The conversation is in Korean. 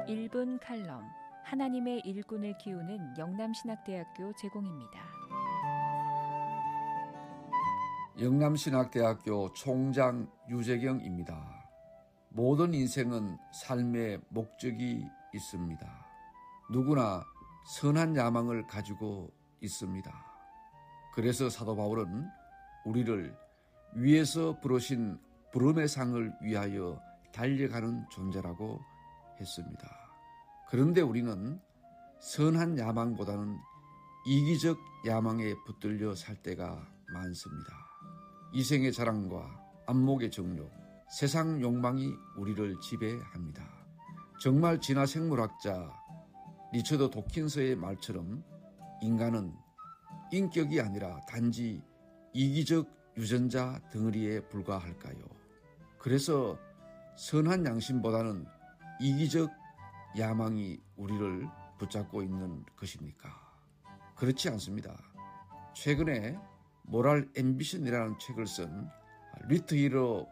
1분 칼럼, 하나님의 일꾼을 키우는 영남신학대학교 제공입니다. 영남신학대학교 총장 유재경입니다. 모든 인생은 삶의 목적이 있습니다. 누구나 선한 야망을 가지고 있습니다. 그래서 사도 바울은 우리를 위에서 부르신 부름의 상을 위하여 달려가는 존재라고 했습니다. 그런데 우리는 선한 야망보다는 이기적 야망에 붙들려 살 때가 많습니다. 이생의 자랑과 안목의 정욕, 세상 욕망이 우리를 지배합니다. 정말 진화 생물학자 리처드 도킨스의 말처럼 인간은 인격이 아니라 단지 이기적 유전자 덩어리에 불과할까요? 그래서 선한 양심보다는 이기적 야망이 우리를 붙잡고 있는 것입니까? 그렇지 않습니다. 최근에 모랄 앰비션이라는 책을 쓴 리트 히러